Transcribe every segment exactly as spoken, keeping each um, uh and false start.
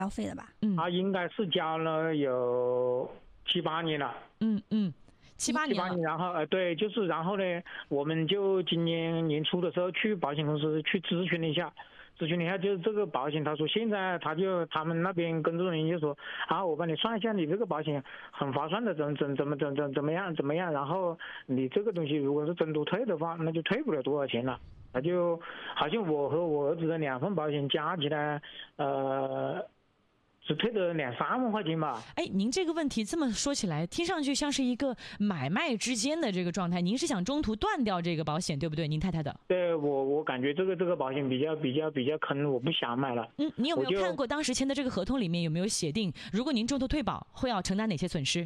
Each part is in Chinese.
交费的吧？ 嗯，他应该是交了有七八年了。 嗯嗯。七八年了， 然后呃对，就是然后呢，我们就今年年初的时候去保险公司去咨询了一下，咨询了一下，就是这个保险，他说现在他就他们那边工作人员就说啊，我帮你算一下，你这个保险很划算的，怎怎怎么怎怎怎么样怎么样，然后你这个东西如果是中途退的话，那就退不了多少钱了，那就好像我和我儿子的两份保险加起来，呃。只退了两三万块钱吧。 哎，您这个问题这么说起来，听上去像是一个买卖之间的这个状态。您是想中途断掉这个保险，对不对？您太太的。 对，我我感觉这个这个保险比较比较比较坑，我不想买了。 嗯，你有没有看过当时签的这个合同里面有没有写定，如果您中途退保，会要承担哪些损失？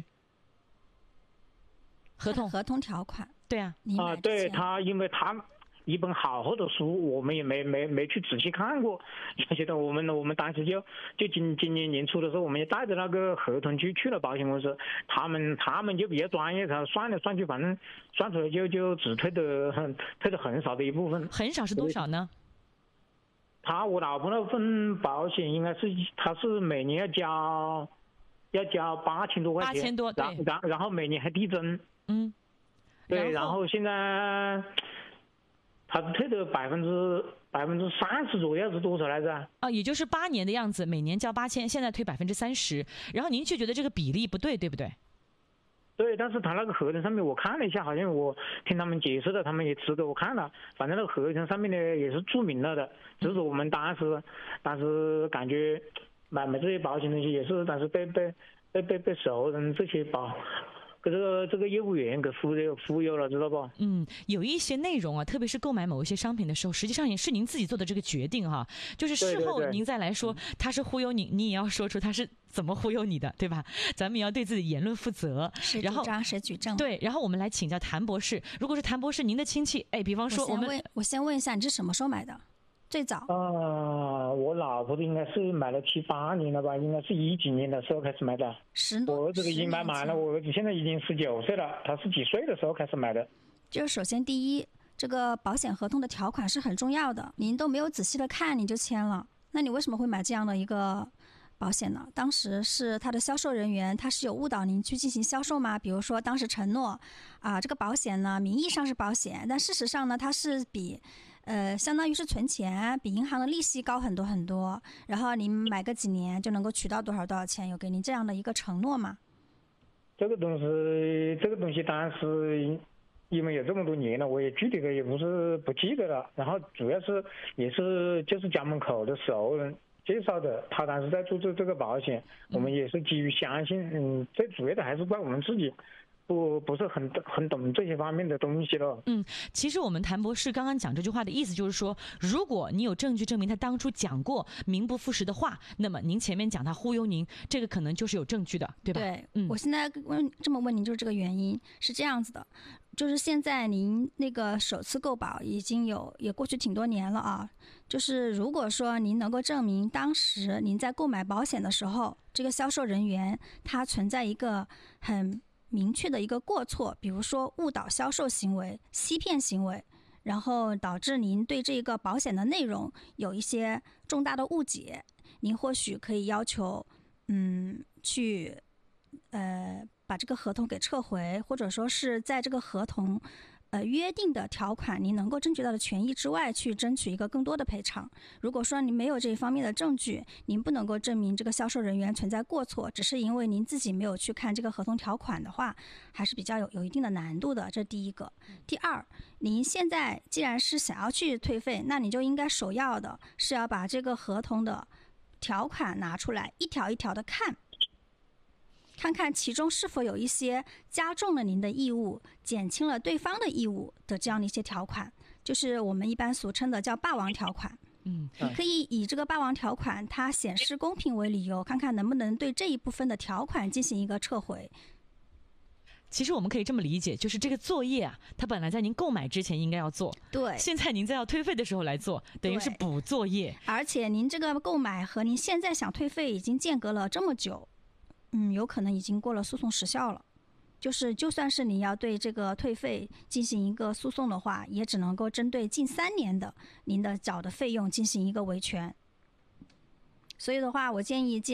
合同合同条款。 对啊。 啊，对他，因为他。一本好厚的书，我们也没没没去仔细看过。觉得我们我们当时就就今今年年初的时候，我们也带着那个合同去去了保险公司，他们他们就比较专业，他算来算去，反正算出来就就只退的很退的很少的一部分。 很少是多少呢？ 他我老婆那份保险应该是他是每年要交要交八千多块钱， 八千多，对， 然然然后每年还递增。 嗯， 对，然后现在。他是退的百分之百分之三十左右是多少来着？ 啊，也就是八年的样子，每年交八千，现在退百分之三十，然后您却觉得这个比例不对，对不对？ 对，但是他那个合同上面我看了一下，好像我听他们解释的，他们也指给我看了，反正那个合同上面呢也是注明了的，只是我们当时当时感觉买买这些保险东西也是，但是被被被被被熟人这些保。这个这个业务员给忽悠忽悠了，知道不？ 嗯，有一些内容啊，特别是购买某一些商品的时候，实际上也是您自己做的这个决定哈。就是事后您再来说他是忽悠你，你也要说出他是怎么忽悠你的，对吧？咱们也要对自己言论负责。 谁主张谁举证。 对，然后我们来请教谭博士，如果是谭博士您的亲戚，哎，比方说我们， 我先问，我先问一下，你是什么时候买的？最早？ 呃，我老婆的应该是买了七八年了吧，应该是一几年的时候开始买的。 十多。 我儿子已经买满了，我儿子现在已经十九岁了，他是几岁的时候开始买的？ 就是首先第一，这个保险合同的条款是很重要的，您都没有仔细的看你就签了，那你为什么会买这样的一个保险呢？当时是他的销售人员，他是有误导您去进行销售吗？比如说当时承诺啊，这个保险呢名义上是保险，但事实上呢它是比呃相当于是存钱，比银行的利息高很多很多，然后您买个几年就能够取到多少多少钱，有给您这样的一个承诺吗？ 这个东西这个东西当时因为有这么多年了，我也具体的也不是不记得了，然后主要是也是就是家门口的熟人介绍的，他当时在做这这个保险，我们也是基于相信，嗯，最主要的还是怪我们自己不不是很很懂这些方面的东西了。 嗯，其实我们谭博士刚刚讲这句话的意思就是说，如果你有证据证明他当初讲过名不副实的话，那么您前面讲他忽悠您，这个可能就是有证据的，对吧？ 对， 嗯， 我现在问这么问您就是这个原因，是这样子的。就是现在您那个首次购保已经有也过去挺多年了啊，就是如果说您能够证明当时您在购买保险的时候，这个销售人员他存在一个很明确的一个过错，比如说误导销售行为、欺骗行为，然后导致您对这个保险的内容有一些重大的误解，您或许可以要求嗯去呃把这个合同给撤回，或者说是在这个合同呃约定的条款您能够争取到的权益之外去争取一个更多的赔偿。如果说您没有这一方面的证据，您不能够证明这个销售人员存在过错，只是因为您自己没有去看这个合同条款的话，还是比较有有一定的难度的，这第一个。第二，您现在既然是想要去退费，那你就应该首要的是要把这个合同的条款拿出来，一条一条的看，看看其中是否有一些加重了您的义务，减轻了对方的义务的这样的一些条款，就是我们一般俗称的叫霸王条款。 嗯， 你可以以这个霸王条款它显示公平为理由，看看能不能对这一部分的条款进行一个撤回。 其实我们可以这么理解，就是这个作业啊，它本来在您购买之前应该要做， 对， 现在您在要退费的时候来做，等于是补作业。 而且您这个购买和您现在想退费已经间隔了这么久，嗯，有可能已经过了诉讼时效了。就是就算是你要对这个退费进行一个诉讼的话，也只能够针对近三年的您的缴的费用进行一个维权。 所以的话，我建议，既